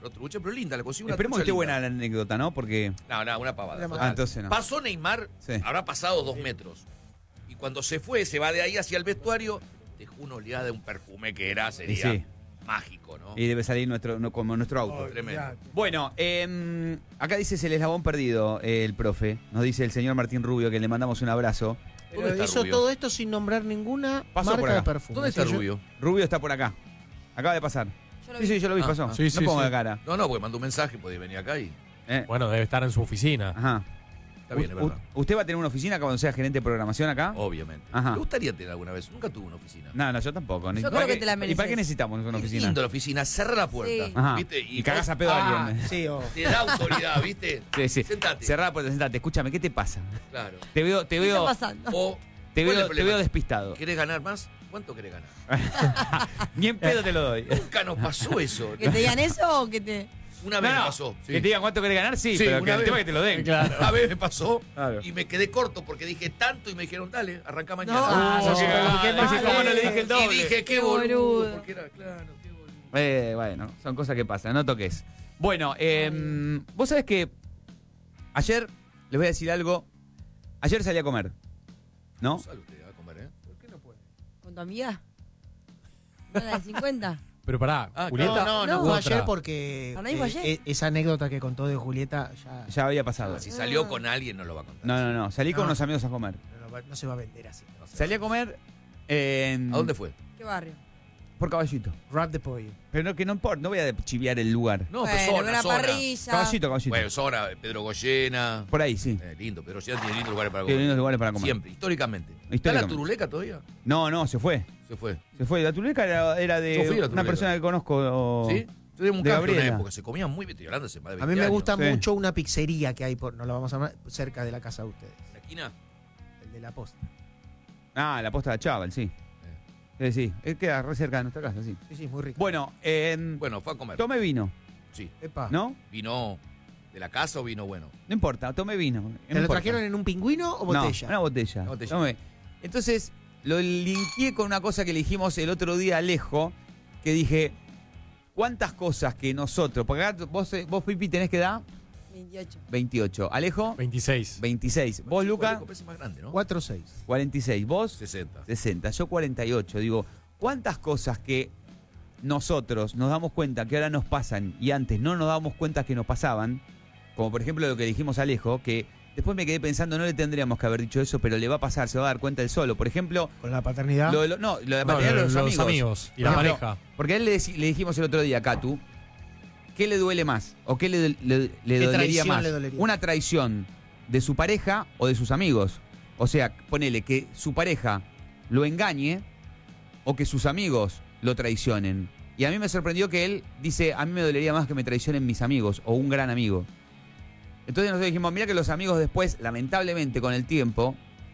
no trucha, pero linda, le consigo una Esperemos que trucha esté linda. buena la anécdota, ¿no? Porque... No, una pavada. Ah, entonces no. Pasó Neymar, Sí. habrá pasado 2 metros. Y cuando se va de ahí hacia el vestuario, dejó una oleada de un perfume que sería sí. mágico, ¿no? Y debe salir como nuestro auto. Tremendo. Bueno, acá dice el eslabón perdido, el profe. Nos dice el señor Martín Rubio, que le mandamos un abrazo. Pero ¿Dónde está hizo Rubio? todo esto sin nombrar ninguna Pasó por marca de acá. perfume. ¿Dónde está Sí, yo- Rubio? Rubio está por acá. Acaba de pasar. Yo lo Sí, vi. sí, yo lo vi, pasó. Sí, no pongo la cara. No, porque mandó un mensaje, podía venir acá y... Bueno, debe estar en su oficina. Ajá. Está bien, es verdad. ¿Usted va a tener una oficina cuando sea gerente de programación acá? Obviamente. Ajá. ¿Te gustaría tener alguna vez? Nunca tuve una oficina. No, yo tampoco. Yo ¿Para creo qué- que te la ¿Y para mereces. qué necesitamos una Es oficina? lindo la oficina, cerra la puerta. Sí. Ajá. ¿Viste? Y cagás a pedo a Ah, alguien. sí, Te da autoridad, ¿viste? Sí, sí. Sentate. Cerrá la puerta, sentate. Escúchame, ¿qué te pasa? Claro. Te veo, ¿Qué está pasando? O, te ¿cuál es el veo problema? despistado. ¿Querés ganar más? ¿Cuánto querés ganar? Ni en pedo te lo doy. Nunca nos pasó eso. ¿Que te digan eso o que te...? Una vez me pasó. Que te digan cuánto querés ganar, sí, Sí, pero que una el vez. tema es que te lo den. Una vez me pasó Claro. y me quedé corto porque dije tanto y me dijeron, dale, arranca mañana. No. Yo qué mal. ¿cómo no le dije el Y doble? dije, qué Qué boludo. boludo. Porque era, claro, qué boludo. Bueno, son cosas que pasan, no toques. Bueno, vos sabés que ayer, les voy a decir algo, ayer salí a comer, ¿no? Sale usted a comer, ¿eh? ¿Por qué no puede? ¿Con tu amiga? ¿No la de 50? Pero pará, Ah, Julieta. No. fue otra. ayer porque ¿Para mí fue ayer? esa anécdota que contó de Julieta ya Ya había pasado. Si salió con alguien no lo va a contar. No, salí con No. unos amigos a comer. no se va a vender así. Salí a comer en... ¿A dónde fue? ¿Qué barrio? Por Caballito. Rap de pollo. Pero no, que no importa, no voy a chiviar el lugar. No, bueno, pues una zona. parrilla. Caballito. Bueno, zona, Pedro Goyena. Por ahí, sí. Lindo, Pedro Goyena tiene lindos lugares para Tiene comer. lindos lugares para comer. Siempre, históricamente. ¿Está la Históricamente. Turuleca todavía? No, se fue. Se fue. Se fue. La Turuleca era de Yo fui a la una Turuleca. persona que conozco. ¿Sí? Tuvimos un de cambio en una Gabriela. época. Se comía muy bien, estoy hablando hace más de 20 A mí me años. gusta Sí. mucho una pizzería que hay, no la vamos a llamar, cerca de la casa de ustedes. ¿En la esquina? El de la posta. Ah, la posta de Chaval, sí. Sí, queda re cerca de nuestra casa, sí. Sí, sí, muy rico. Bueno, Bueno, fue a comer. tome vino, Sí. Epa. ¿no? ¿Vino de la casa o vino bueno? No importa, tome vino. no ¿Te lo importa. trajeron en un pingüino o No, botella? una botella. Una botella. Tome. Entonces, lo linkeé con una cosa que le dijimos el otro día a Alejo, que dije, ¿cuántas cosas que nosotros, porque acá vos Pipi, tenés que dar 28. 28, Alejo, 26. 26, vos Luca, Es más grande, ¿no? 4-6. 46, vos 60. 60, yo 48. Digo, ¿cuántas cosas que nosotros nos damos cuenta que ahora nos pasan y antes no nos damos cuenta que nos pasaban? Como por ejemplo lo que dijimos a Alejo, que después me quedé pensando, no le tendríamos que haber dicho eso, pero le va a pasar, se va a dar cuenta él solo. Por ejemplo, Con la paternidad. lo de la No, paternidad de los amigos. y la Por ejemplo, pareja. Porque a él le dijimos el otro día, Catu, ¿qué le duele más? ¿O qué le dolería traición más? le dolería? ¿Una traición de su pareja o de sus amigos? O sea, ponele que su pareja lo engañe o que sus amigos lo traicionen. Y a mí me sorprendió que él dice, a mí me dolería más que me traicionen mis amigos o un gran amigo. Entonces nosotros dijimos, mira que los amigos después, lamentablemente con el tiempo,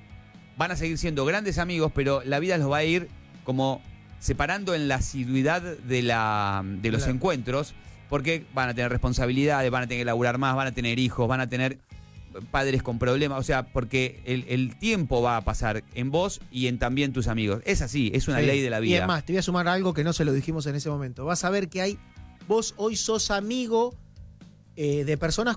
van a seguir siendo grandes amigos, pero la vida los va a ir como separando en la asiduidad de los Claro. encuentros, porque van a tener responsabilidades, van a tener que laburar más, van a tener hijos, van a tener padres con problemas, o sea, porque el tiempo va a pasar en vos y en también tus amigos. Es así, es una Sí. ley de la Y vida. es más, te voy a sumar algo que no se lo dijimos en ese momento. Vas a ver que vos hoy sos amigo de personas.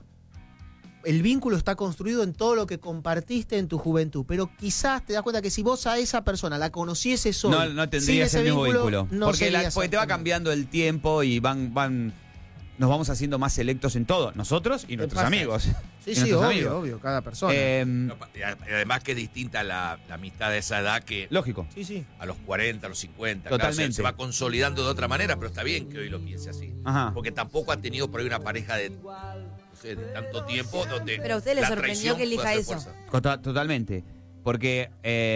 El vínculo está construido en todo lo que compartiste en tu juventud, pero quizás te das cuenta que si vos a esa persona la conocieses hoy, No sin tendrías ese el mismo vínculo. no porque, sería porque te va exactamente. cambiando el tiempo y nos vamos haciendo más selectos en todo, nosotros y nuestros pasa amigos. Sí, Y sí, nuestros obvio, amigos. obvio, cada persona. Y además que es distinta la amistad de esa edad que Lógico. sí, sí. a los 40, a los 50. Totalmente. Claro, se va consolidando de otra manera, pero está bien que hoy lo piense así. Ajá. Porque tampoco ha tenido por ahí una pareja de, no sé, de tanto tiempo donde. Pero a usted le la sorprendió traición que elija puede hacer eso. fuerza. Totalmente. Porque,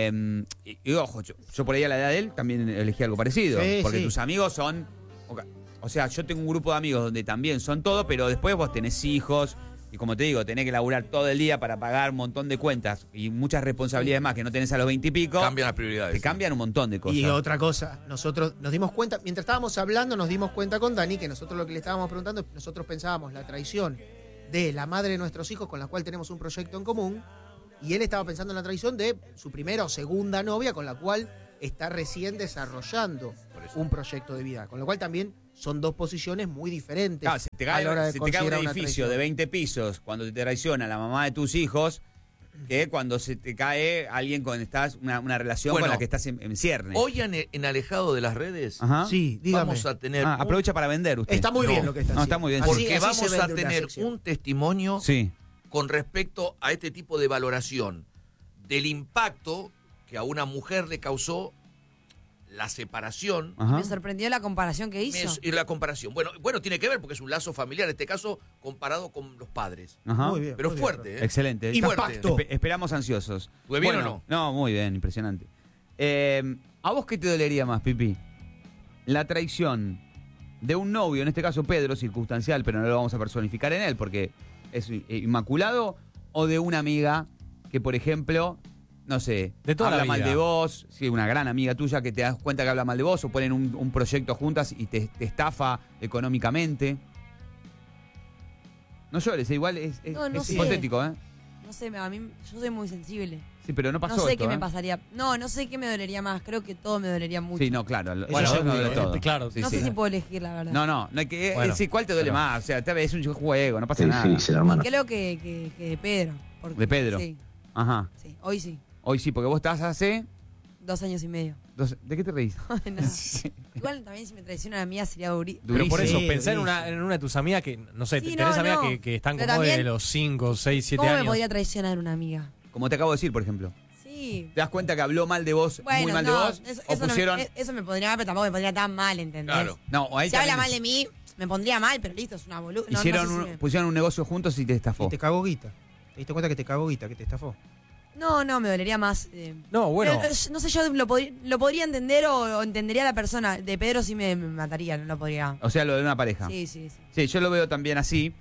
y ojo, yo por ahí a la edad de él también elegí algo parecido. Sí, porque sí. tus amigos son. O sea, yo tengo un grupo de amigos donde también son todo, pero después vos tenés hijos. Y como te digo, tenés que laburar todo el día para pagar un montón de cuentas y muchas responsabilidades más que no tenés a los 20 y pico. Cambian las prioridades. Te cambian un montón de cosas. Y otra cosa, nosotros nos dimos cuenta, mientras estábamos hablando, nos dimos cuenta con Dani que nosotros lo que le estábamos preguntando, nosotros pensábamos la traición de la madre de nuestros hijos con la cual tenemos un proyecto en común, y él estaba pensando en la traición de su primera o segunda novia con la cual está recién desarrollando Por eso. un proyecto de vida, con lo cual también son dos posiciones muy diferentes. Claro, se te a la hora de cae un considerar una edificio de traición. 20 pisos cuando te traiciona la mamá de tus hijos, que cuando se te cae alguien con una relación Bueno, con la que estás en ciernes. Hoy en Alejado de las Redes Ajá. Sí, dígame. vamos a tener Aprovecha para vender usted. Está muy No, bien lo que está no, haciendo. está muy bien. Así- porque así se vamos a vende una tener sección. un testimonio Sí. con respecto a este tipo de valoración del impacto que a una mujer le causó la separación Ajá. Me sorprendió la comparación que hizo. y la comparación. Bueno, tiene que ver porque es un lazo familiar, en este caso comparado con los padres. Ajá. Muy bien. Pero muy bien, fuerte, ¿eh? Excelente. Y Fuerte. impacto. Esperamos ansiosos. ¿Estuve bien Bueno, o no, muy bien, impresionante. ¿A vos qué te dolería más, Pipi? La traición de un novio, en este caso Pedro, circunstancial, pero no lo vamos a personificar en él porque es inmaculado, o de una amiga que, por ejemplo, no sé, De toda habla la mal vida. de vos, sí, una gran amiga tuya que te das cuenta que habla mal de vos, o ponen un proyecto juntas y te estafa económicamente. No llores, igual es No sé. hipotético, ¿eh? No sé, yo soy muy sensible. Sí, pero no pasó No sé esto, qué me ¿eh? pasaría. No sé qué me dolería más. Creo que todo me dolería mucho. Sí, no, claro. Bueno, Eso es no muy duele bien. todo. Claro. Sí, no sí. sé si puedo elegir, la verdad. No hay que. Bueno, Sí, ¿cuál te duele pero- más? O sea, tal vez es un juego, no pasa Qué nada. difícil, hermano. Creo que de Pedro. porque- ¿De Pedro? Sí, Ajá. sí. Hoy sí. Hoy sí, porque vos estás hace. 2 años y medio. ¿De qué te reís? No. Igual también si me traiciona una mía sería Pero por Durísimo. eso, Sí, pensá durísimo. en una de tus amigas que, no sé, Sí, tenés no, amigas no. que están Pero como de también- los 5, 6, 7 ¿Cómo me años. podría traicionar una amiga? Como te acabo de decir, por ejemplo. Sí. ¿Te das cuenta que habló mal de vos, Bueno, muy mal no, de vos? eso, ¿O eso pusieron.? no me, eso me pondría mal, pero tampoco me pondría tan mal, ¿entendés? Claro. No, ahí Si habla también mal de mí, me pondría mal, pero listo, es una boluda. No, hicieron no sé si me- pusieron un negocio juntos y te estafó. Y te cagó guita. ¿Te diste cuenta que te cagó guita, que te estafó? No, me dolería más. No, bueno. No sé, yo lo podría entender o entendería a la persona. De Pedro sí me mataría, no lo podría. O sea, lo de una pareja. Sí, sí, sí. Sí, yo lo veo también así.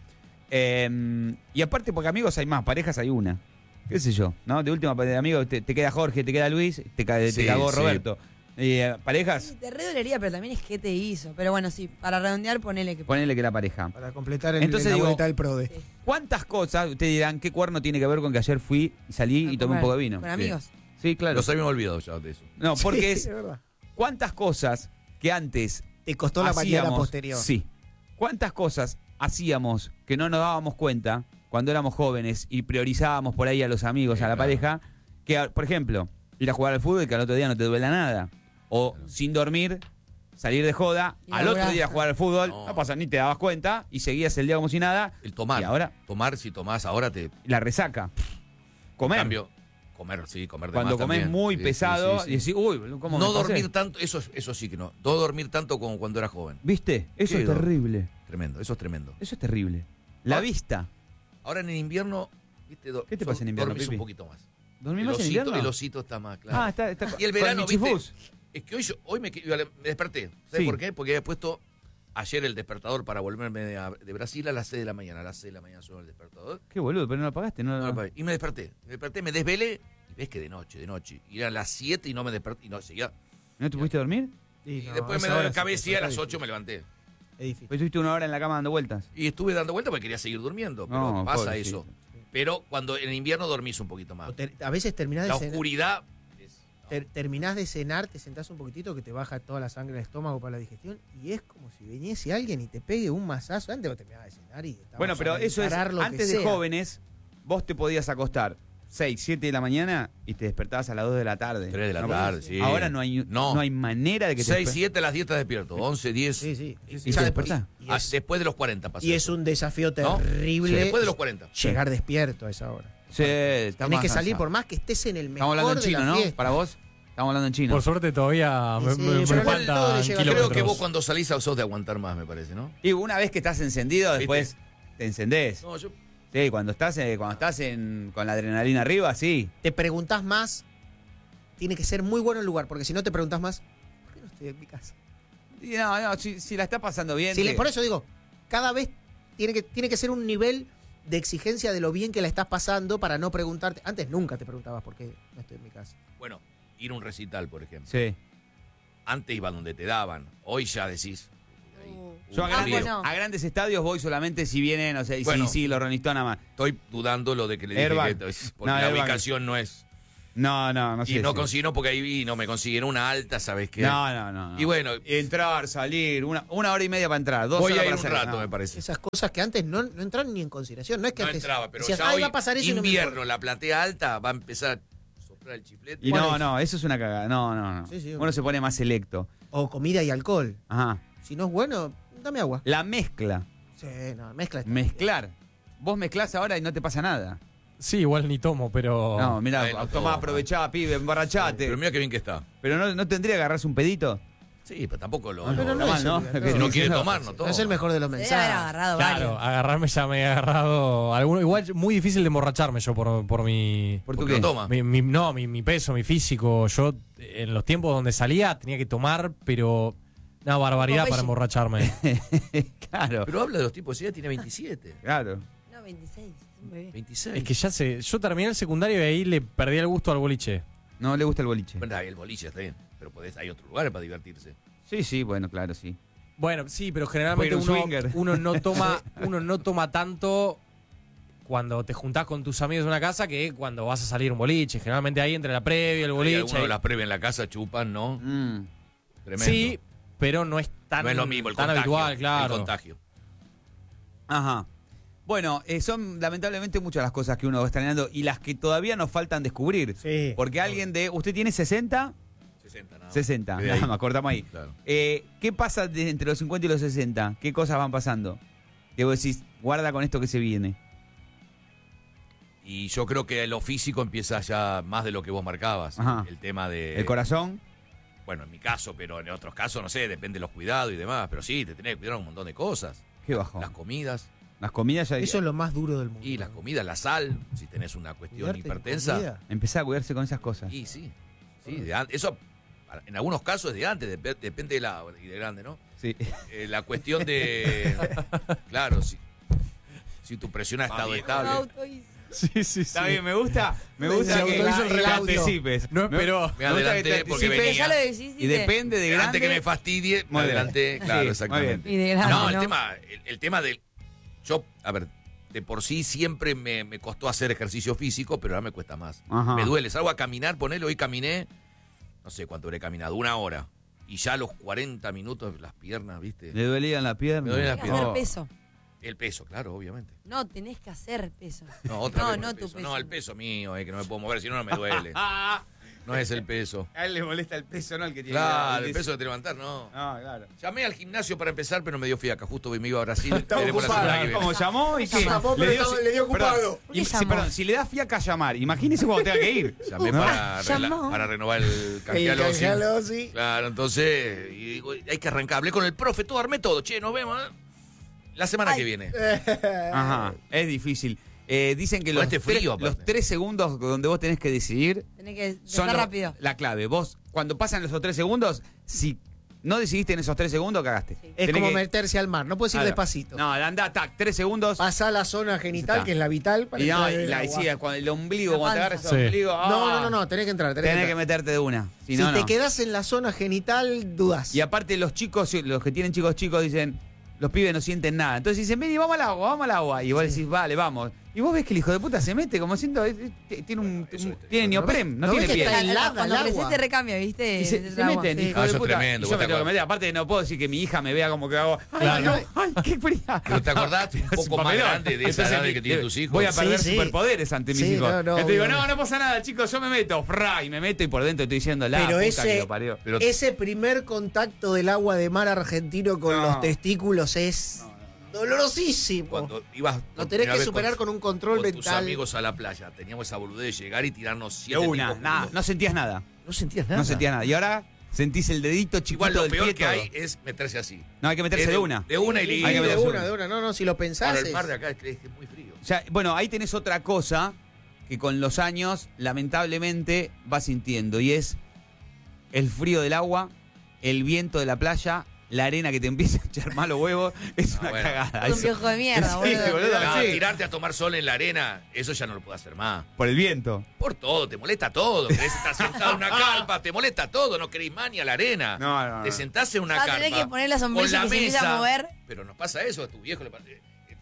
Y aparte, porque amigos hay más, parejas hay una. ¿Qué sé yo? ¿No? De última, de amigos te queda Jorge, te queda Luis, te Sí, cagó sí. Roberto. Parejas, Sí, te re dolería, pero también es que te hizo. Pero bueno, sí, para redondear, ponele que. ponele que la pareja. Para completar Entonces la digo- vuelta del PRODE. Sí. ¿Cuántas cosas, ustedes dirán, qué cuerno tiene que ver con que ayer fui, salí y A tomé un comer poco de vino? Con amigos. Sí, claro. Los habíamos olvidado ya de eso. No, porque Sí, es verdad. cuántas cosas que antes Te costó la mañana hacíamos, posterior. sí. ¿Cuántas cosas hacíamos que no nos dábamos cuenta cuando éramos jóvenes y priorizábamos por ahí a los amigos, Sí, a la claro. pareja? Que, por ejemplo, ir a jugar al fútbol y que al otro día no te duela nada. O sin dormir, salir de joda, Y al otro laburar. día jugar al fútbol, No. no pasa, ni te dabas cuenta y seguías el día como si nada. El tomar. Y ahora, Tomar, si tomás, ahora te. la resaca. Comer. Cambio. Comer, sí, comer de Cuando más comes también. muy Sí, pesado sí, sí, y sí. decís, uy, ¿cómo No me pasé? dormir tanto, eso sí que no. No dormir tanto como cuando era joven. ¿Viste? Eso Sí, es no. terrible. Tremendo, eso es tremendo. Eso es terrible. La Ah. vista. Ahora en el invierno, ¿viste? ¿Qué te pasa en invierno, Dormís Pipi? un poquito más. ¿Dormís El más en osito, invierno? el osito está más claro. Ah, está Y el con verano, ¿viste? Michifus. Es que hoy me desperté. ¿Sabes Sí. por qué? Porque había puesto ayer el despertador para volverme de Brasil a las 6 de la mañana. A las 6 de la mañana sonó el despertador. Qué boludo, pero no lo apagaste. No, No lo apagué. Y me desperté. Me desvelé. Y ves que de noche. Y eran las 7 y no me desperté. Y no, seguía. ¿No te pudiste dormir? Sí, Y no, después a me esa hora se acabé y a las está 8 me levanté. Es difícil. Pues estuviste una hora en la cama dando vueltas. Y estuve dando vueltas porque quería seguir durmiendo. Pero No, pasa pobrecito. eso. Pero cuando en invierno dormís un poquito más. A veces terminás de La cenar. oscuridad. Terminás de cenar, te sentás un poquitito que te baja toda la sangre al estómago para la digestión y es como si viniese alguien y te pegue un mazazo. Antes vos terminabas de cenar y estabas Bueno, pero para eso es, encarar lo que antes de sea. jóvenes, vos te podías acostar 6, 7 de la mañana y te despertabas a las 2 de la tarde. 3 de la No, tarde, sí. Ahora no hay, No. no hay manera de que 6, te 7 a las 10 estás despierto. 11, 10. Sí, sí. ¿Y Ya te después- despertás? y es- Después de los 40 pasa y es eso. un desafío ¿No? terrible. Sí, después de los 40. Llegar despierto a esa hora. Sí, está Tenés más que salir cansado. por más que estés en el Estamos mejor hablando en de chino, la ¿no? fiesta. Para vos, estamos hablando en chino. Por suerte todavía Sí, me, sí, me pero igual todo le faltan llega. Creo kilómetros. que vos cuando salís sos de aguantar más, me parece, ¿no? Y una vez que estás encendido, después te encendés. No, yo. Sí, cuando estás con la adrenalina arriba, sí. Te preguntás más, tiene que ser muy bueno el lugar, porque si no te preguntás más, ¿por qué no estoy en mi casa? Y no, si la está pasando bien. Si que- por eso digo, cada vez tiene que ser un nivel de exigencia de lo bien que la estás pasando para no preguntarte. Antes nunca te preguntabas por qué no estoy en mi casa. Bueno, ir a un recital, por ejemplo. Sí. Antes iba donde te daban. Hoy ya decís. Yo Ah, bueno. a grandes estadios voy solamente si vienen, o sea, y Bueno. sí, los Rolling Stones nada más. Estoy dudando lo de que le dije Airbag. que porque No, la airbag. ubicación no es. No sé. Y no si- consiguieron porque ahí no me consiguieron una alta, ¿sabes qué? No. Y bueno, Entrar, salir, una hora y media para entrar, 2 voy horas a ir para un salir. rato, No. me parece. Esas cosas que antes no entraron ni en consideración. No es que No antes entraba, pero decías, ya "Ay, hoy, va a pasar eso y no me invierno, importa". la platea alta, va a empezar a soplar el chiflete. Y Bueno, no, eso es una cagada. No. Sí, sí, Uno se pone más selecto. O comida y alcohol. Ajá. Si no es bueno, dame agua. La mezcla. Sí, no, mezcla. Mezclar. Vos mezclás ahora y no te pasa nada. Sí, igual ni tomo, pero. No, mirá, Bueno, tomá, todo, aprovechá, pibe, emborrachate. Pero mira qué bien que está. Pero no tendría que agarrarse un pedito. Sí, pero tampoco lo. Pero lo- no mal, es ¿no? obligatorio. Que si no sí, quiere no. tomar, no No toma. es el mejor de los Se debe haber mensajes. agarrado Claro, varios. agarrarme ya me he agarrado alguno. Igual muy difícil de emborracharme yo por mi. ¿Por tu Porque qué? no toma. Mi peso, mi físico. Yo en los tiempos donde salía tenía que tomar, pero una barbaridad Messi. para emborracharme. Claro, Pero habla de los tipos, ella tiene 27, claro. No, 26. es un bebé. 26. Es que ya sé, yo terminé el secundario y ahí le perdí el gusto al boliche. No le gusta el boliche. Bueno, el boliche está bien, pero hay otros lugares para divertirse. Sí, bueno, claro, sí. Bueno, sí, pero generalmente Puede ir a un swinger. uno no toma tanto cuando te juntás con tus amigos en una casa que cuando vas a salir a un boliche. Generalmente ahí entre la previa, el Hay boliche. algunos de las previas en la casa chupan, ¿no? Tremendo. Sí, pero no es tan, no es lo mismo el tan contagio. habitual, claro. El contagio. Ajá. Bueno, son lamentablemente muchas las cosas que uno va extrañando y las que todavía nos faltan descubrir. Sí. Porque alguien de... ¿Usted tiene 60? 60, nada más. 60, De ahí. nada más, cortamos ahí. Claro. ¿Qué pasa entre los 50 y los 60? ¿Qué cosas van pasando? Que vos decís, guarda con esto que se viene. Y yo creo que lo físico empieza ya más de lo que vos marcabas. Ajá. El tema de... ¿El corazón? Bueno, en mi caso, pero en otros casos, no sé, depende de los cuidados y demás. Pero sí, te tenés que cuidar un montón de cosas. ¿Qué bajó? Las comidas. Las comidas ya... Eso es lo más duro del mundo. Y las comidas, la sal, si tenés una cuestión Cuidarte de hipertensa. comida. Empezá a cuidarse con esas cosas. Y sí, eso en algunos casos es de antes, depende de la y de grande, ¿no? Sí. La cuestión de, claro, si tu presión ha estado estable. Auto y- Sí. Está bien, me gusta Se que autohizo el te audio. anticipes. No esperó. Me adelanté porque anticipes. Pero ya lo venía. decís Y depende de grande... Antes que me fastidie, me Muy bien. adelanté, claro, Sí, exactamente. Y de grande, No, ¿no? el tema del. Yo, a ver, de por sí siempre me costó hacer ejercicio físico, pero ahora me cuesta más. Ajá. Me duele, salgo a caminar, ponele, hoy caminé, no sé cuánto habré caminado, 1 hora. Y ya a los 40 minutos las piernas, ¿viste? ¿Le dolían la pierna? Me dolían Tenés las que hacer piernas. peso. El peso, claro, obviamente. No, tenés que hacer peso. No, otra vez con no el tu peso. peso. No, el peso mío, que no me puedo mover, si no, no me duele. No es el peso. A él le molesta el peso, ¿no? El que tiene. Claro, el peso de levantar, no. No, claro. Llamé al gimnasio para empezar, pero me dio fiaca. Justo me iba a Brasil. Estaba Veremos la ocupado. semana que viene. ¿Cómo llamó? ¿Y qué? Llamó, pero le dio ocupado. Perdón, ¿Por qué sí, llamó? perdón, si le da fiaca llamar, imagínese cuando tenga que ir. Llamé ¿No? Llamó. para renovar el El canjealo. sí. canjealo, sí. Claro, entonces y digo, hay que arrancar. Hablé con el profe, todo, armé todo. Che, nos vemos la semana que viene. Ajá, es difícil. Dicen que Con los, este frío, los aparte. 3 segundos donde vos tenés que decidir Tenés que son empezar rápido. la clave. Vos, cuando pasan esos 3 segundos, si no decidiste en esos 3 segundos, cagaste. Sí. Es Tenés como que- meterse al mar. No puedes ir Claro. despacito. No, anda, tac, 3 segundos. Pasá la zona Ya genital, está. que es la vital, para Y no, entrar en el la agua. decía, cuando el ombligo, La cuando te panza. agarras el Sí. ombligo. No, tenés que entrar. Tenés que entrar. meterte de una. Si Si no, te no. quedás en la zona genital, dudás. Y aparte los chicos, los que tienen chicos dicen, los pibes no sienten nada. Entonces dicen, vení, vamos al agua. Y vos decís, vale, vamos. Y vos ves que el hijo de puta se mete como siento, tiene tiene neopren, no ¿no ves tiene que pie. está helada Cuando el creces agua? te recambia, ¿viste? Y se El agua. meten, sí. hijo Ah, de eso es puta. tremendo, Y yo vos me te tengo que acordás. meter. Aparte no puedo decir que mi hija me vea como que hago, ay, Claro. ay, qué fría. Pero te acordás un poco más Papelón. grande de esa Entonces, edad que tienen tus hijos. Voy a perder Sí, sí. superpoderes ante mis Sí, hijos. no, Entonces digo, obvio. no pasa nada, chicos, yo me meto, fra, y me meto y por dentro estoy diciendo la Pero puta que lo parió. Pero ese primer contacto del agua de mar argentino con No. los testículos es dolorosísimo. cuando ibas Lo por tenés primera que vez superar con un control con tus mental. amigos a la playa, teníamos esa boludez de llegar y tirarnos De 7 una, tipos nada, juntos. no sentías nada. No sentías nada. No sentías nada. Y ahora sentís el dedito chiquito Igual lo del peor pie que todo. hay es meterse así. No, hay que meterse de una. De una y Sí, listo. Hay que de meterse una, de una. No, si lo pensás. Ahora el es- mar de acá es muy frío. O sea, bueno, ahí tenés otra cosa que con los años, lamentablemente, vas sintiendo. Y es el frío del agua, el viento de la playa, la arena que te empieza a echar malos huevos. Es Ah, una bueno. cagada. Es un Eso- piojo de mierda, Sí, boludo. boludo. No, sí. tirarte a tomar sol en la arena, eso ya no lo puedo hacer más. Por el viento. Por todo, te molesta todo. Querés estar sentado en una carpa, te molesta todo, no querés más ni a la arena. No. Te sentás en una Vas a carpa. tener que poner la sombrilla con la que se empieza a mesa, mover. Pero nos pasa eso, a tu viejo le pasa.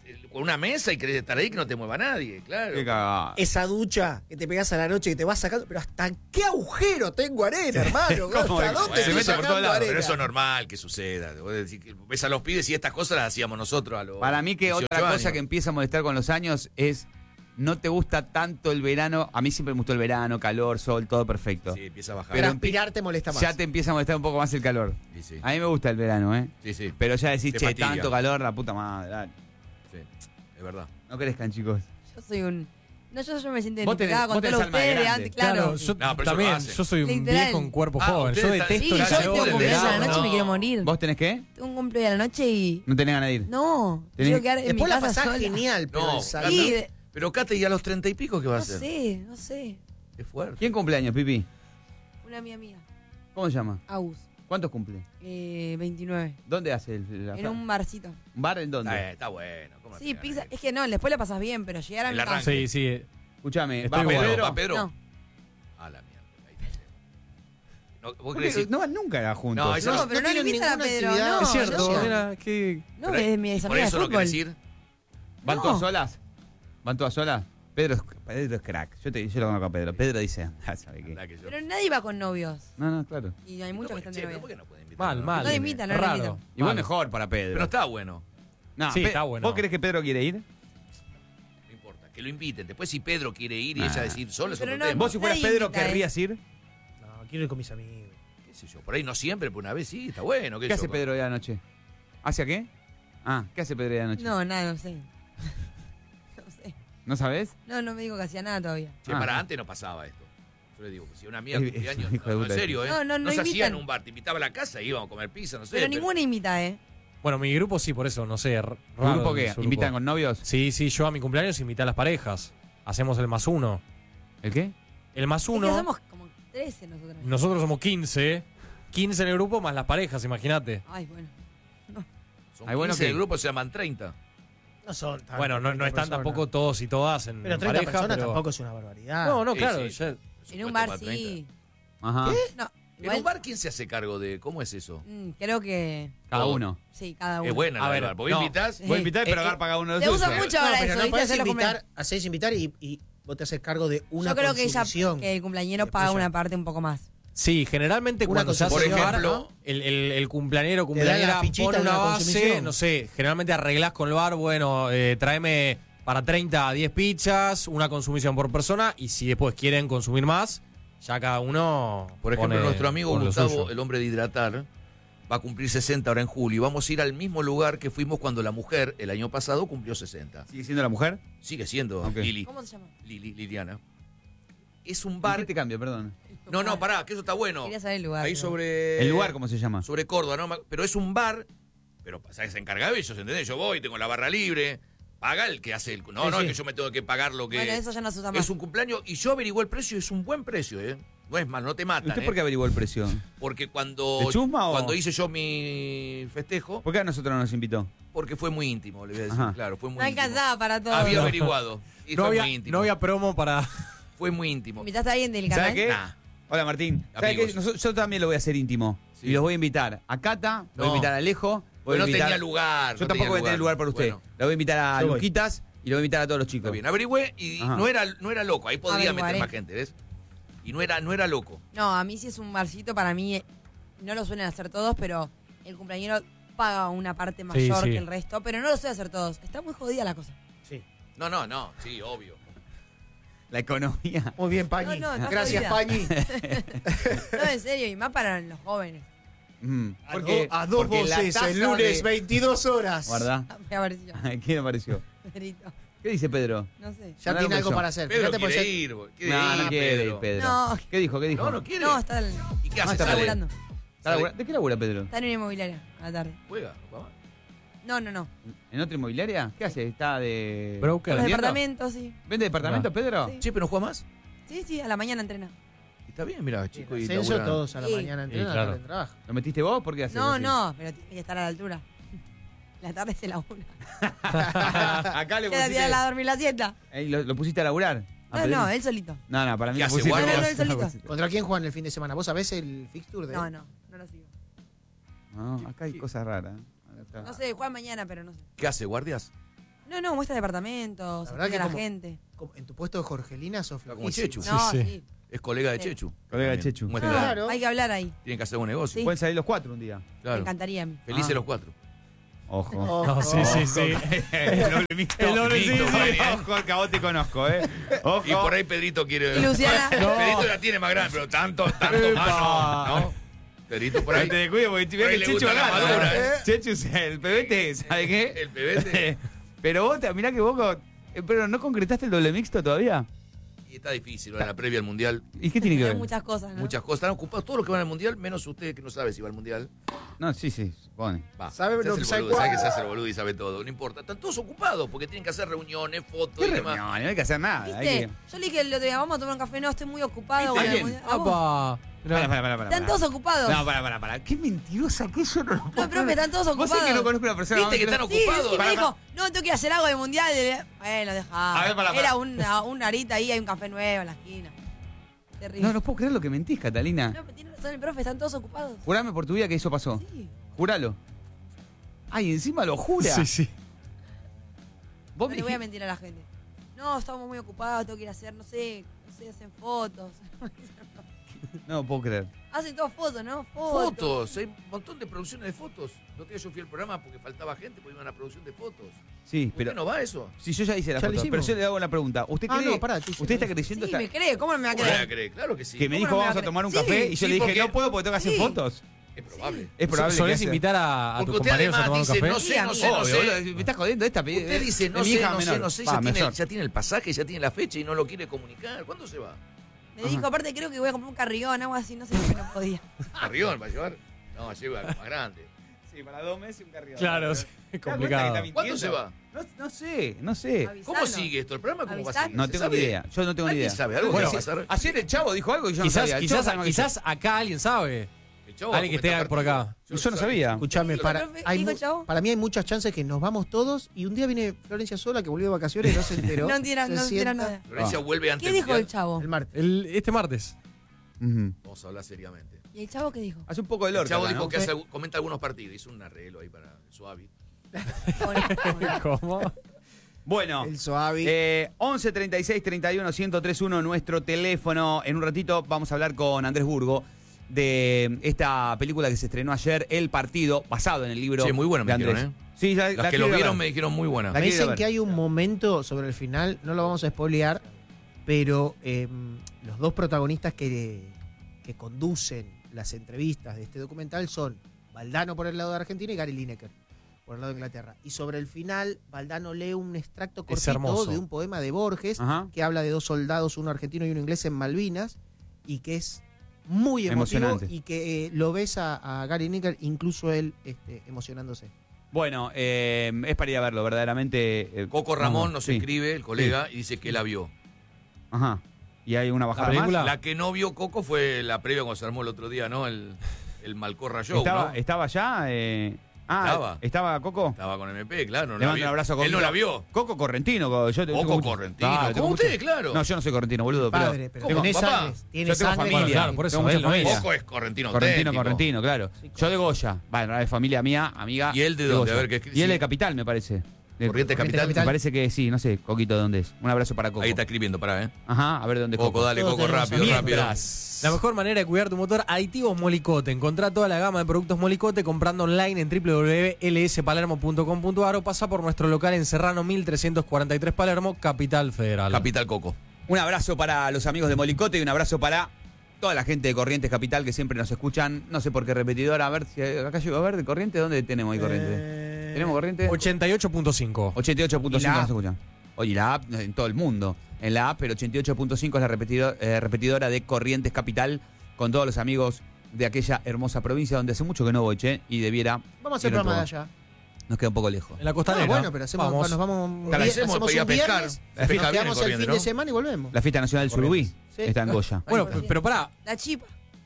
con una mesa y querés estar ahí que no te mueva nadie, claro. Qué cagada. Esa ducha que te pegás a la noche que te vas sacando, pero ¿hasta qué agujero tengo arena, hermano? ¿Hasta ¿Cómo? dónde Se estoy mete por sacando todos lados, arena? Pero eso es normal que suceda. Vos decís que ves a los pibes y estas cosas las hacíamos nosotros a los Para mí que 18 otra cosa años. que empieza a molestar con los años es no te gusta tanto el verano. A mí siempre me gustó el verano, calor, sol, todo perfecto. Sí, empieza a bajar. Pero Pero aspirar te molesta más. Ya te empieza a molestar un poco más el calor. Sí, sí. A mí me gusta el verano, ¿eh? Sí, sí. Pero ya decís, Te che, fatiga. tanto calor, la puta madre. Dale. Sí, es verdad. No crezcan, chicos. Yo soy un. No, yo me siento Vos tenés- identificada vos con tenés todos alma de ustedes de grande. antes, claro. yo No, pero eso lo también, hacen. yo soy un Literal. viejo en cuerpo Ah, joven. Yo ustedes detesto Sí, el yo calor. tengo calor. un cumpleaños a la noche y me No. quiero morir. ¿Vos tenés qué? Tengo un cumpleaños a la noche y. No tenés ganas de ir. No, Tenés- quiero quedar en mi Después la casa pasás sola. genial, pero No, el salón- Sí, Pero Cate, ¿y a los 30 y pico qué va a no hacer? sé, no sé. Es fuerte. ¿Quién cumpleaños, Pipi? Una amiga mía, ¿Cómo se llama? Agus, ¿Cuántos cumple? 29. ¿Dónde hace En un barcito. ¿Un bar en dónde? Está bueno. ¿cómo Sí, no te pizza. ganas? Es que no, después la pasas bien, pero llegar a El mi casa. arranque. Sí, sí. Escúchame, Estoy ¿va igual. Pedro? ¿Va Pedro? No. A la mierda. Ahí está. No, ¿vos ¿Por querés qué? decir? No van nunca juntos. No, eso No, pero no tiene invitan a ninguna Pedro, actividad. no. Es cierto, no. mira, que No, Pero- es mi ¿Por amiga de eso no fútbol. querés ir? ¿Van No. todas solas? ¿Van todas solas? Pedro es crack. Yo lo conozco a Pedro. Pedro dice, ¿sabe qué? Andá que yo- Pero nadie va con novios. No, claro. Y hay muchos que están Che, de pero novia. ¿por qué no pueden invitar? mal, mal. No le invitan, no le Raro. invitan. Igual Mal. mejor para Pedro. Pero está bueno. No, Sí, está bueno. ¿Vos crees que Pedro quiere ir? No importa. Que lo inviten. Después si Pedro quiere ir y Ah. ella decir solo es Pero otro no, tema. Vos si fueras Nadie Pedro, invita, ¿querrías ir? No, quiero ir con mis amigos. ¿Qué sé yo? Por ahí no siempre, pero una vez sí, está bueno. ¿Qué hace Pedro de la noche? ¿Hacia qué? Ah, ¿qué hace Pedro de la noche? No, nada, no sé. No sé. ¿No sabés? No me digo que hacía nada todavía. Che, Ah. para antes no pasaba esto. Yo le digo, si una amiga Es- cumpleaños, es un hijo de no, puta en serio, ¿eh? No, no se hacía invitan. en un bar, te invitaba a la casa y íbamos a comer pizza, no sé. Pero ninguna invita, ¿eh? Bueno, mi grupo sí, por eso, no sé. ¿Tu grupo qué? ¿Invitan con novios? Sí, sí, yo a mi cumpleaños invité a las parejas. Hacemos el +1. ¿El qué? El Es que +1, somos como 13 nosotros. nosotros somos 15. 15 en el grupo más las parejas, imagínate. Ay, bueno. Son Ay, bueno, 15 que- del grupo, se llaman 30. No son tan. Bueno, no están tampoco todos y todas en Pero 30 pareja, personas pero... tampoco es una barbaridad. No, no, Sí, claro. sí. ya- En un bar sí. Ajá. No, ¿En igual, un bar quién se hace cargo de cómo es eso? creo que Cada Todo. uno. sí, cada uno. Es buena A la ver, del bar. Porque no. invitas. Voy a invitar, pero Eh, agarrar pagar uno de Se los usa suyos. mucho No, ahora pero eso, no ¿viste? podés Hacerlo comer. invitar, hacés invitar y vos te haces cargo de una Yo creo que ella, consumición. que el cumpleañero Después paga ya- una parte un poco más. Sí, generalmente Una cuando se hace Por consumición, un bar, ejemplo, el cumpleañero, Te dan la cumpleañera fichita pone de una la base, consumición. no sé, generalmente arreglás con el bar, bueno, tráeme para 30 a 10 pizzas, una consumición por persona, y si después quieren consumir más, ya cada uno Por ejemplo, pone- nuestro amigo pone lo Gustavo, suyo. el hombre de hidratar, va a cumplir 60 ahora en julio. Y vamos a ir al mismo lugar que fuimos cuando la mujer, el año pasado, cumplió 60. ¿Sigue siendo la mujer? Sigue siendo Ok. Lili. ¿Cómo se llama? Liliana. Es un ¿Bar? bar. ¿Qué te cambio, perdón? No, pará, que eso está bueno. Quería saber el lugar. Ahí pero- sobre. ¿El lugar cómo se llama? Sobre Córdoba, ¿no? Pero es un bar, pero ¿sabes? Se encarga de ellos, ¿entendés? Yo voy, tengo la barra libre, paga el que hace el. No, Sí, no, sí. es que yo me tengo que pagar lo que. Bueno, eso ya no se usa más. es un cumpleaños y yo averigué el precio, es un buen precio, ¿eh? No es mal, no te matan. ¿Usted por qué averiguó el precio? Porque cuando. ¿De chusma o...? Cuando hice yo mi festejo, ¿Por qué a nosotros no nos invitó? porque fue muy íntimo, le voy a decir. Ajá. Claro, fue muy No íntimo. alcanzaba para todo. Había averiguado. Y No fue había, muy íntimo. no había promo para... Fue muy íntimo. ¿Invitaste a alguien del canal? ¿Sabe qué? Nah. Hola Martín. ¿Sabe Amigos. qué? Yo también lo voy a hacer íntimo. Sí. Y los voy a invitar a Cata, voy a No. invitar a Alejo, voy Pero a no invitar... tenía lugar. Yo no tampoco tenía voy a tener lugar para usted. Bueno, La voy a invitar a Yo voy. Luquitas y lo voy a invitar a todos los está chicos. bien. Averigüé y Ajá. no era loco. Ahí podía meter Averiguaré. más gente, ¿ves? Y no era loco. No, a mí sí es un barcito, para mí no lo suelen hacer todos, pero el cumpleañero paga una parte mayor sí. que el resto, pero no lo suelen hacer todos. Está muy jodida la cosa. Sí. No, sí, obvio. La economía. Muy bien, Pañi. No, está Gracias, jodida. Pañi. No, en serio, y más para los jóvenes. Porque, A dos porque la voces, tasa el lunes, de- 22 horas. Guarda. Me apareció. ¿Qué me pareció? Pedrito. ¿Qué dice Pedro? No sé. Ya Mandale tiene un algo beso. para hacer. Pedro Fíjate, quiere puede ser- ir. Quiere No, ir, no quiere ir, Pedro. No. ¿Qué dijo? ¿Qué dijo? No, no quiere. No, está, ¿Y qué Ah, hace? está está ¿Sale? laburando. ¿Está labura- ¿De qué labura Pedro? Está en una inmobiliaria a la tarde. ¿Juega? ¿Juega? No. ¿En otra inmobiliaria? ¿Qué hace? ¿Está de... Broker. Los ¿vendiendo? departamentos, sí. ¿Vende departamentos, Pedro? Sí. Che, pero no juega más. Sí, a la mañana entrena. Está bien, mira, chico. Y Ascenso, labura. todos a la Sí. mañana entrenan, claro. a la tarde trabajo. ¿Lo metiste vos? ¿Por qué haces No, así? no, pero tiene que estar a la altura. La tarde se labura. Acá le Queda pusiste... tirada a dormir la siesta. ¿Lo pusiste a laburar? ¿A No, Pedro? no, él solito. No, para mí ¿Qué lo hace, pusiste guardia? vos. No, él solito. Lo pusiste. ¿Contra quién juegan el fin de semana? ¿Vos sabés el fixture de No lo sigo. No, acá hay cosas raras. Acá está. No sé, juega mañana, pero no sé. ¿Qué hace, guardias? No, muestra departamentos, La verdad explica que a la como- gente. En tu puesto de Jorgelina sos Como flojísimo. Chechu. No, sí. sí. Es colega de Sí. Chechu. Colega de También. Chechu. Muestra- Claro. Hay que hablar ahí. Tienen que hacer un negocio. Sí. Pueden salir los 4 un día. Me Claro. encantaría a mí. Felices Ah. los 4. Ojo. Ojo. No, sí. El doble mixto. El doble, sí, sí. Ojo, el caótico conozco, Ojo. Y por ahí Pedrito quiere. Y Luciana. No. Pedrito la tiene más grande, pero tanto Epa. más no. Pedrito por ahí. Te descuido porque Por ahí le gusta la madura, Chechu, el pebete, ¿sabe qué? El pebete. Pero vos, mirá que vos, pero ¿no concretaste el doble mixto todavía? Y está difícil, en la previa al mundial. ¿Y qué tiene que Hay ver? muchas cosas, ¿no? Muchas cosas. Están ocupados todos los que van al mundial, menos usted que no sabe si va al mundial. No, sí, supone. Va. ¿Sabe se hace lo que el sabe boludo, sabe que cuál? se hace el boludo y sabe todo. No importa. Están todos ocupados porque tienen que hacer reuniones, fotos ¿Qué y demás. reunión? No hay que hacer nada. Hay ¿Viste? que... Yo le dije el otro día, vamos a tomar un café. No, estoy muy ocupado. ¿Viste? con el ¿Quién? mundial. ¿A vos? Apa. Pará. Están todos ocupados. No, pará. Qué mentirosa que eso no lo puedo No, profe, creer. están todos Vos ocupados. sabés que no conozco una persona. ¿Viste que están Sí, ocupados? y me Pará, dijo, no, tengo que ir a hacer algo del mundial. Bueno, dejá. A ver, pará. Era una arita ahí, hay un café nuevo en la esquina. Terrible. No puedo creer lo que mentís, Catalina. No, pero tiene razón el profe, están todos ocupados. Jurame por tu vida que eso pasó. Sí. Júralo. Ay, encima lo jura. Sí. Vos No me le voy a dijiste- mentir a la gente. No, estamos muy ocupados, tengo que ir a hacer, no sé, hacen fotos. No puedo creer. Hacen todas fotos, ¿no? Fotos. Hay un montón de producciones de fotos. No que yo fui al programa porque faltaba gente, porque iban a la producción de fotos. Sí, ¿Pero pero... no va eso? Si yo ya hice la Ya lo foto, pero hicimos. yo le hago una pregunta. ¿Usted Ah, cree, no, pará, te hice usted está eso. creyendo Sí, esta- me cree, ¿cómo no me va a ¿Cómo le va a creer? creer? Claro que sí. que me ¿Cómo dijo no me vamos va a a tomar un creer? café Sí, y yo sí, le dije porque- no puedo porque tengo que hacer Sí. fotos? Es probable. Es probable. ¿Solés que sea. invitar a Porque tus usted compañeros a además tomar un dice, café? no sé, no sé, no Obvio, sé. boludo, me estás jodiendo esta Usted dice, no mi sé, hija no sé, menor. no sé, Va, ya tiene, mejor. ya tiene el pasaje, ya tiene la fecha y no lo quiere comunicar. ¿Cuándo se va? Me dijo, aparte creo que voy a comprar un carrión, algo así, no sé por qué no podía. ¿Carrión va a llevar? No, lleva algo más grande. Sí, para 2 meses un carrión. Claro, sí, es complicado. ¿Cuándo se va? No sé. ¿Cómo sigue esto? ¿El programa cómo va a Avisalo. seguir? No ¿Se tengo sabe? ni idea. Yo no tengo ni ¿Alguien idea. sabe algo? Bueno, ¿Qué va a pasar? Ayer el Chavo dijo algo y yo no sabía. El Chavo sabe más que Quizás acá alguien sabe. El chavo Alguien que va a comentar esté por acá. partido. Yo no sabía. Escuchame, Dijo, para, profe, dijo, chavo. para mí hay muchas chances que nos vamos todos y un día viene Florencia sola que volvió de vacaciones y no se enteró. No entiendo Se nada. sienta Florencia vuelve antes ¿Qué del dijo el mundial. chavo? el martes. Este martes. Ujú. Vamos a hablar seriamente. ¿Y el chavo qué dijo? Hace un poco de El lorca. chavo acá, dijo ¿no? que comenta algunos partidos. Hizo un arreglo ahí para el Suavi. ¿Cómo? Bueno. El Suavi. 11 36 31 1031 nuestro teléfono. En un ratito vamos a hablar con Andrés Burgo de esta película que se estrenó ayer, El Partido, basado en el libro Sí, muy bueno me de Andrés. dijeron, Sí, ya, Los la que quiero lo ir a vieron ver. me dijeron muy buena. La Me quiero ir a dicen ver. que hay un momento sobre el final, no lo vamos a spoilear, pero los dos protagonistas que conducen las entrevistas de este documental son Valdano por el lado de Argentina y Gary Lineker por el lado de Inglaterra. Y sobre el final, Valdano lee un extracto Es cortito hermoso. de un poema de Borges Ajá. que habla de dos soldados, uno argentino y uno inglés en Malvinas, y que es muy emotivo Emocionante. y que lo ves a Gary Lineker, incluso él emocionándose. Bueno, es para ir a verlo, verdaderamente. Coco Ramón nos sí. escribe, el colega, y dice que la vio. Ajá. Y hay una bajada película? más. La que no vio Coco fue la previa cuando se armó el otro día, ¿no? El Malcorra Show, ¿no? Estaba ya. ¿Estaba Coco? Estaba con MP, claro. No Le la mando vio. un abrazo a Coco. Él no la vio. Coco Correntino. Coco Correntino. tengo Como mucho- ustedes, claro. No, yo no soy correntino, boludo. Padre, pero ¿Cómo, tenés papá? sangre, tiene Yo tengo sangre. familia. Claro, por eso tengo él mucha no es. familia. Coco es correntino Correntino, auténtico. correntino, claro. Yo de Goya. Bueno, es familia mía, amiga. ¿Y él de dónde? Goya. A ver, ¿qué- Y él sí. de Capital, me parece. De- Corrientes Capital. Me parece que sí, no sé, Coquito, ¿de dónde es? Un abrazo para Coco. Ahí está escribiendo, pará, ¿eh? Ajá, a ver dónde Coco, dale, Todos Coco, tenemos rápido, rápido. Mientras. La mejor manera de cuidar tu motor, aditivos Molicote. Encontrá toda la gama de productos Molicote comprando online en www.lspalermo.com.ar o pasa por nuestro local en Serrano 1343 Palermo, Capital Federal. Capital Coco. Un abrazo para los amigos de Molicote y un abrazo para toda la gente de Corrientes Capital que siempre nos escuchan. No sé por qué repetidora. A ver si acá llegó a ver de Corrientes. ¿Dónde tenemos ahí Corrientes? ¿Tenemos Corrientes? 88.5. 88.5 ¿Y la nos app? escuchan. Oye, la app en todo el mundo. En la app, pero 88.5 es la repetidora de Corrientes Capital con todos los amigos de aquella hermosa provincia donde hace mucho que no voy, che, y debiera. Vamos a hacer ir a programa de probar. allá. Nos queda un poco lejos. En la costanera. Bueno, pero hacemos, Vamos. nos vamos Calecemos hacemos para ir a un pescar. viernes, Se pesca nos bien en quedamos el Corrientes, fin de ¿no? semana y volvemos. La fiesta nacional del Surubí Sí. está en Goya. Bueno, Ahí, pero pará. La chipa.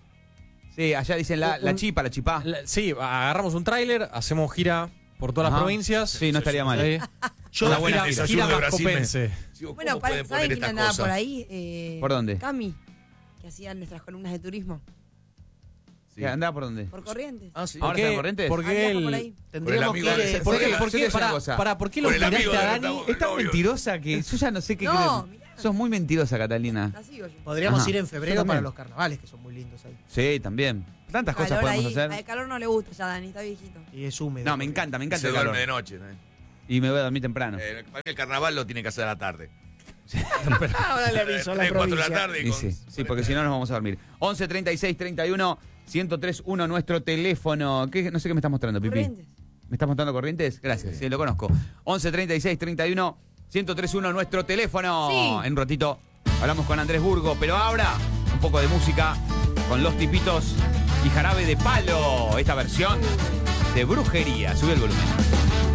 Sí, allá dicen la chipa, la chipá. Sí, agarramos un tráiler, hacemos gira por todas Ajá. las provincias. Sí, no estaría mal. Sí. Yo Una buena gira, esa gira ayuda de Brasil, mascopense. Digo, Bueno, ¿cómo pueden ¿saben poner quién estas andaba cosas? por ahí? ¿Por dónde? Cami, que hacían nuestras columnas de turismo. Sí. ¿Andaba por dónde? Por Corrientes. Ah, sí. ¿Ahora está en Corrientes? Porque Viaja él... por ahí. Tendríamos Por el que amigo ir. de- ¿Por qué, Yo te voy a decir una cosa. ¿Por qué lo Por el tiraste amigo a de- Dani? estamos- Es tan novio. mentirosa que yo ya no sé qué No, creer. mirá. Sos muy mentirosa, Catalina. La sigo yo. Podríamos Ajá. ir en Yo febrero también. para los carnavales, que son muy lindos ahí. Sí, también. Tantas cosas Calor podemos ahí. hacer. El calor no le gusta ya, Dani, está viejito. Y es húmedo. No, me encanta Se el duerme calor. de noche. ¿No? Y me voy a dormir temprano. Para mí el carnaval lo tiene que hacer a la tarde. Ahora le aviso a la 3, 4 de provincia. la tarde. Y sí, porque si no nos vamos a dormir. 11 36 31 1031 nuestro teléfono. No sé qué me estás mostrando, Pipi. Corrientes. ¿Me estás mostrando Corrientes? Gracias, sí, lo conozco. 11 36 31 1031 nuestro teléfono. Sí. En un ratito hablamos con Andrés Burgo, pero ahora un poco de música con Los Tipitos y Jarabe de Palo. Esta versión de Brujería. Sube el volumen.